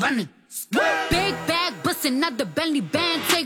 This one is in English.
running. Big bag bustin' out the Bentley band, take